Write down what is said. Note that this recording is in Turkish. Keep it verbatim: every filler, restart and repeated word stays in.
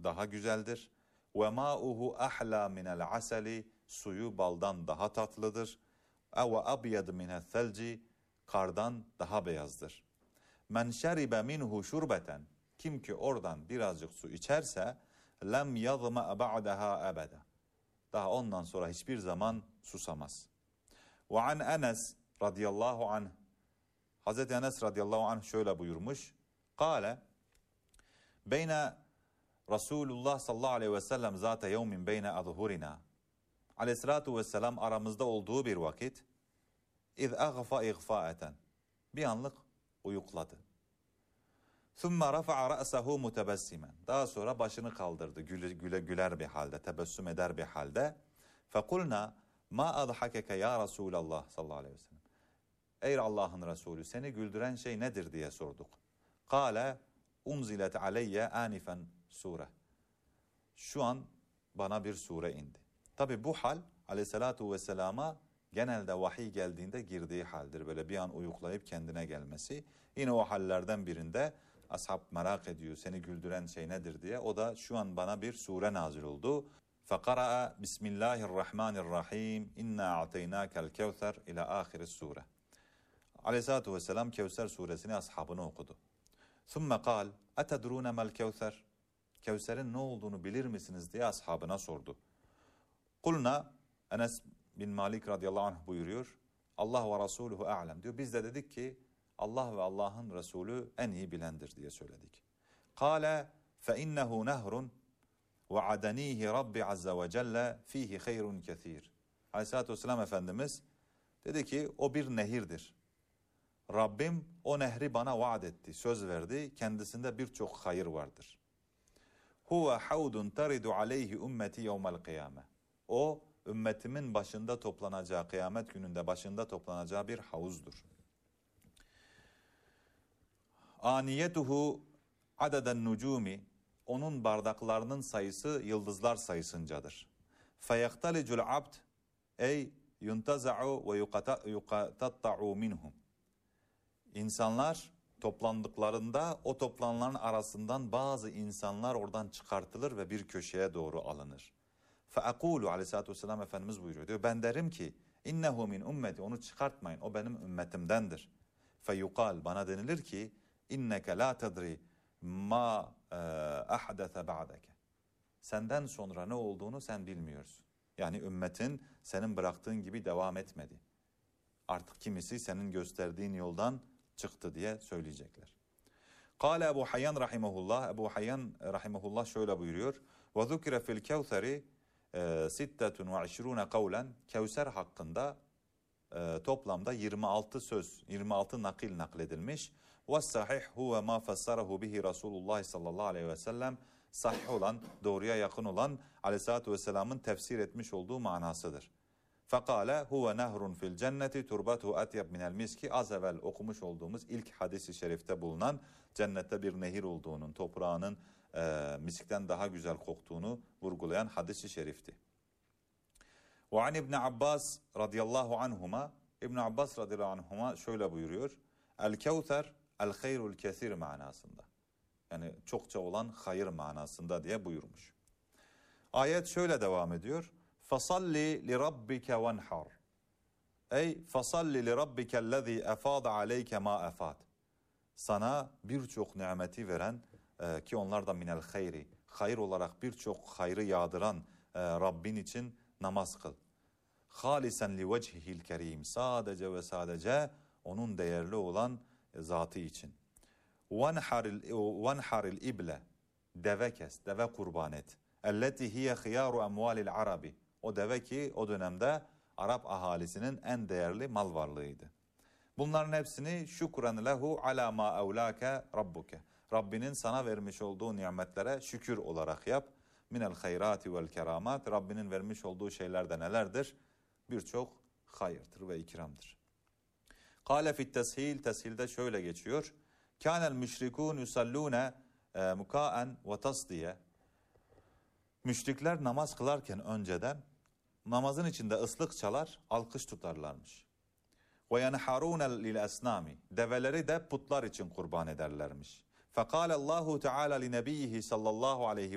daha güzeldir. Ve ma'uhu ahla minel aseli, suyu baldan daha tatlıdır. Ve abyad minel thelci, kardan daha beyazdır. Men şeribe minhu şurbeten, kim ki oradan birazcık su içerse lem yazma ba'daha ebeda, daha ondan sonra hiçbir zaman susamaz. Ve an Enes radıyallahu anh, Hazreti Enes radıyallahu anh şöyle buyurmuş. Kale beyne Resulullah sallallahu aleyhi ve sellem zate yevmin beyne azhurina, aleyhissalatu vesselam aramızda olduğu bir vakit, iz agfa igfaeten, bir anlık uyukladı. Thumma rafa'a ra'sahu mutebessimen, daha sonra başını kaldırdı güle, güle güler bir halde, tebessüm eder bir halde. Fekulna ma adhakeke ya Resulallah sallallahu aleyhi ve sellem, ey Allah'ın Resulü, seni güldüren şey nedir diye sorduk. Kale unzilet aleyye anifen sure, şu an bana bir sure indi. Tabi bu hal aleyhissalatu vesselama genelde vahiy geldiğinde girdiği haldir. Böyle bir an uyuklayıp kendine gelmesi. Yine o hallerden birinde ashab merak ediyor seni güldüren şey nedir diye. O da şu an bana bir sure nazil oldu. Fekara'a Bismillahirrahmanirrahim inna a'teynakel kevser ila ahiri sure. Aleyhissalatu vesselam Kevser suresini ashabına okudu. Thumme kal etedrûne mel kevser, Kevser'in ne olduğunu bilir misiniz diye ashabına sordu. Kulna, Enes bin Malik radıyallahu anh buyuruyor, Allah ve Resuluhu a'lem diyor. Biz de dedik ki Allah ve Allah'ın Resulü en iyi bilendir diye söyledik. Kale fe innehu nehrun ve adanihi Rabbi azze ve celle fihi hayrun kethir. Aleyhissalatü vesselam Efendimiz dedi ki o bir nehirdir. Rabbim o nehri bana vaat etti, söz verdi. Kendisinde birçok hayır vardır. Huve havdun taridu aleyhi ümmeti yevmel kıyame. O ümmetimin başında toplanacağı, kıyamet gününde başında toplanacağı bir havuzdur. Aniyetuhu adeden nucumi, onun bardaklarının sayısı yıldızlar sayısıncadır. Feyektalicul abd ey yuntaza'u ve yuqatatta'u minhum. İnsanlar toplandıklarında o toplananların arasından bazı insanlar oradan çıkartılır ve bir köşeye doğru alınır. Feekulu aleyhissalatü vesselam Efendimiz buyuruyor. Diyor, ben derim ki innehu min ümmeti, onu çıkartmayın, o benim ümmetimdendir. Feyukal, bana denilir ki inneke la tedri ma ahdese ba'deke. Senden sonra ne olduğunu sen bilmiyorsun. Yani ümmetin senin bıraktığın gibi devam etmedi. Artık kimisi senin gösterdiğin yoldan çıktı diye söyleyecekler. Kale Ebu Hayyan rahimehullah, Ebu Hayyan rahimehullah şöyle buyuruyor. Ve zukire fil kevseri sittetun ve işrune kavlen, Kevser hakkında e, toplamda yirmi altı söz, yirmi altı nakil nakledilmiş. Ve sahih huve ma fessarahu bihi Resulullah sallallahu aleyhi ve sellem, sahih olan, doğruya yakın olan aleyhissalatü vesselamın tefsir etmiş olduğu manasıdır. Fekale huve nehrun fil cenneti turbatuhu atyab minel miski, az evvel okumuş olduğumuz ilk hadis-i şerifte bulunan cennette bir nehir olduğunun, toprağının e, miskten daha güzel koktuğunu vurgulayan hadis-i şerifti. Ve an İbn Abbas radıyallahu anhuma, İbn Abbas radıyallahu anhuma şöyle buyuruyor. El kevser el hayrul kesir manasında. Yani çokça olan hayır manasında diye buyurmuş. Ayet şöyle devam ediyor. Fasalli li rabbike venhar. Ey fasalli li rabbikellezî efâde aleyke ma efâd. Sana birçok nimeti veren e, ki onlar da minel hayri, hayır olarak birçok hayrı yağdıran e, Rabbin için namaz kıl. Halisen li vechihil kerim. Sadece ve sadece onun değerli olan e, zatı için. Venharil venharil ible. Deve kes, deve kurban et. Elleti hiye khiyaru emvalil arabi. O deve ki o dönemde Arap ahalisinin en değerli mal varlığıydı. Bunların hepsini şükran lehu ala ma evlake rabbuke. Rabbinin sana vermiş olduğu nimetlere şükür olarak yap. Minel hayrati vel keramat. Rabbinin vermiş olduğu şeyler de nelerdir? Birçok hayırdır ve ikramdır. Kale fit teshil. Teshilde şöyle geçiyor. Kânel müşrikûn yusallûne mukaen ve tasdiye. Müşrikler namaz kılarken önceden namazın içinde ıslık çalar, alkış tutarlarmış. Ve yenharûne lil esnâmi. Develeri de putlar için kurban ederlermiş. Fekâle Allahu Teala li nebiyyihi sallallahu aleyhi